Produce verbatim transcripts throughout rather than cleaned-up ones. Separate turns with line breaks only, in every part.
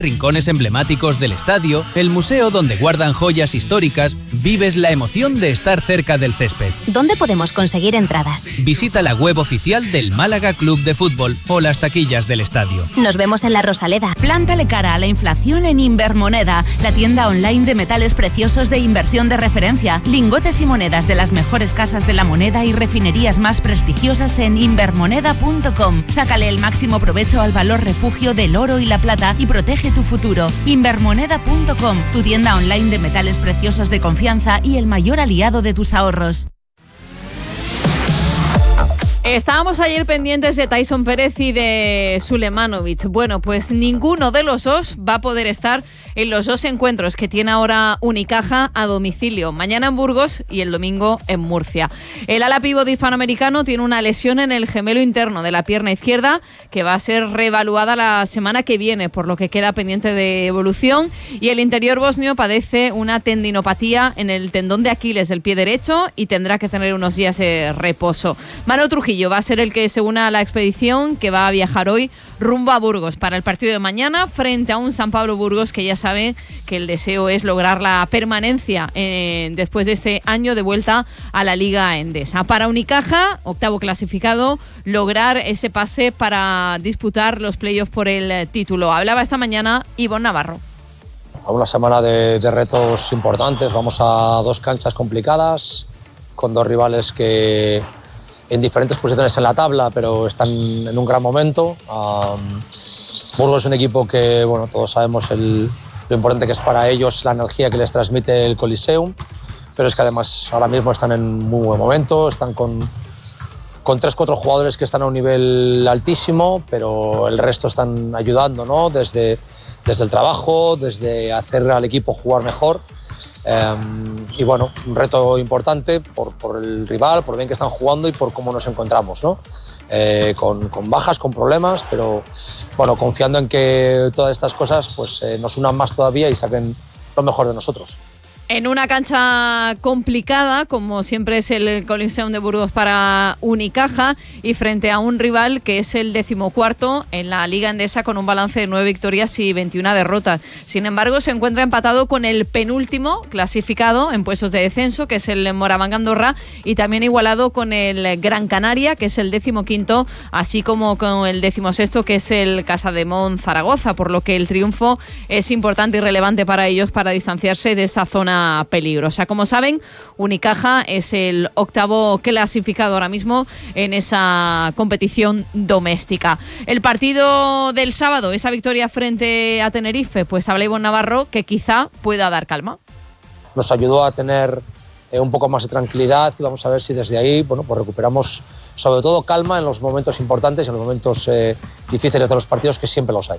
rincones emblemáticos del estadio, el museo donde guardan joyas históricas, vives la emoción de estar cerca del césped.
¿Dónde podemos conseguir entradas?
Visita la web oficial del Málaga Club de Fútbol o las taquillas del estadio.
Nos vemos en la Rosaleda.
Plántale cara a la inflación en Invermoneda, la tienda online de metales preciosos de inversión de referencia. Lingotes y monedas de las mejores casas de la moneda y refinerías más prestigiosas en invermoneda punto com. Sácale el máximo provecho al valor refugio del oro y la plata y protege tu futuro. Invermoneda punto com, tu tienda online de metales preciosos de confianza y el mayor aliado de tus ahorros.
Estábamos ayer pendientes de Tyson Pérez y de Sulemanovic. Bueno, pues ninguno de los dos va a poder estar en los dos encuentros que tiene ahora Unicaja a domicilio. Mañana en Burgos y el domingo en Murcia. El ala pívot hispanoamericano tiene una lesión en el gemelo interno de la pierna izquierda que va a ser reevaluada la semana que viene, por lo que queda pendiente de evolución. Y el interior bosnio padece una tendinopatía en el tendón de Aquiles del pie derecho y tendrá que tener unos días de reposo. Manu Trujillo va a ser el que se una a la expedición que va a viajar hoy rumbo a Burgos para el partido de mañana frente a un San Pablo Burgos que ya sabe que el deseo es lograr la permanencia eh, después de ese año de vuelta a la Liga Endesa. Para Unicaja, octavo clasificado, lograr ese pase para disputar los playoffs por el título. Hablaba esta mañana Ivonne Navarro.
A una semana de, de retos importantes, vamos a dos canchas complicadas con dos rivales que en diferentes posiciones en la tabla, pero están en un gran momento. Um, Burgos es un equipo que, bueno, todos sabemos el, lo importante que es para ellos la energía que les transmite el Coliseum, pero es que además ahora mismo están en muy buen momento, están con, con tres, cuatro jugadores que están a un nivel altísimo, pero el resto están ayudando, ¿no? Desde, desde el trabajo, desde hacer al equipo jugar mejor. Um, y bueno, un reto importante por, por el rival, por bien que están jugando y por cómo nos encontramos, ¿no? Eh, con, con bajas, con problemas, pero bueno, confiando en que todas estas cosas pues, eh, nos unan más todavía y saquen lo mejor de nosotros.
En una cancha complicada, como siempre es el Coliseum de Burgos para Unicaja, y frente a un rival que es el decimocuarto en la Liga Endesa con un balance de nueve victorias y veintiuna derrotas. Sin embargo, se encuentra empatado con el penúltimo clasificado en puestos de descenso, que es el Moraván Andorra, y también igualado con el Gran Canaria, que es el decimoquinto, así como con el decimosexto, que es el Casademont Zaragoza, por lo que el triunfo es importante y relevante para ellos para distanciarse de esa zona peligrosa. Como saben, Unicaja es el octavo clasificado ahora mismo en esa competición doméstica. El partido del sábado, esa victoria frente a Tenerife, pues habla Ivonne Navarro que quizá pueda dar calma.
Nos ayudó a tener eh, un poco más de tranquilidad y vamos a ver si desde ahí, bueno, pues recuperamos sobre todo calma en los momentos importantes y en los momentos eh, difíciles de los partidos, que siempre los hay.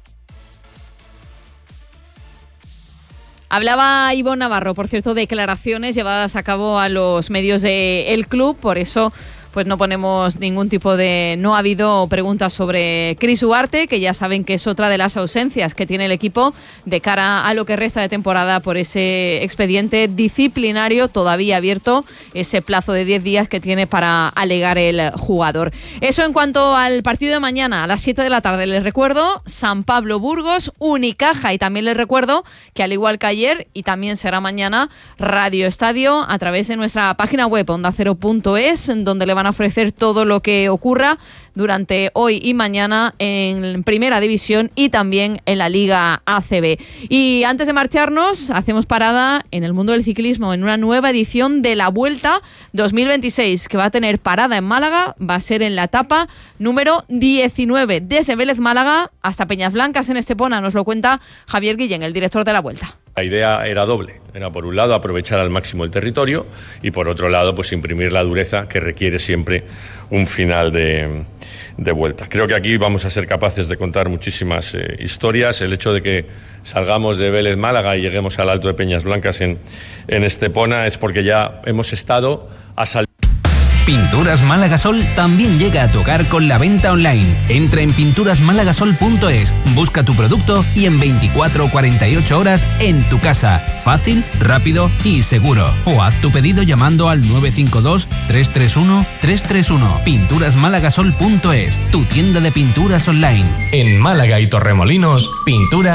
Hablaba Ivonne Navarro, por cierto, declaraciones llevadas a cabo a los medios del club, por eso pues no ponemos ningún tipo de... No ha habido preguntas sobre Chris Ugarte, que ya saben que es otra de las ausencias que tiene el equipo de cara a lo que resta de temporada por ese expediente disciplinario todavía abierto, ese plazo de diez días que tiene para alegar el jugador. Eso en cuanto al partido de mañana a las siete de la tarde. Les recuerdo, San Pablo Burgos, Unicaja, y también les recuerdo que al igual que ayer y también será mañana, Radio Estadio a través de nuestra página web onda cero punto es, donde le van a ofrecer todo lo que ocurra durante hoy y mañana en Primera División y también en la Liga A C B. Y antes de marcharnos, hacemos parada en el mundo del ciclismo en una nueva edición de la Vuelta dos mil veintiséis, que va a tener parada en Málaga, va a ser en la etapa número diecinueve, desde Vélez Málaga hasta Peñas Blancas en Estepona. Nos lo cuenta Javier Guillén, el director de la Vuelta.
La idea era doble, era por un lado aprovechar al máximo el territorio y por otro lado pues imprimir la dureza que requiere siempre un final de, de vuelta. Creo que aquí vamos a ser capaces de contar muchísimas eh, historias. El hecho de que salgamos de Vélez Málaga y lleguemos al Alto de Peñas Blancas en, en Estepona es porque ya hemos estado asaltando.
Pinturas Málaga Sol también llega a tu hogar con la venta online. Entra en pinturas málagasol punto es, busca tu producto y en veinticuatro o cuarenta y ocho horas en tu casa. Fácil, rápido y seguro. O haz tu pedido llamando al nueve cinco dos, tres tres uno, tres tres uno. pinturas málagasol punto es, tu tienda de pinturas online.
En Málaga y Torremolinos, pintura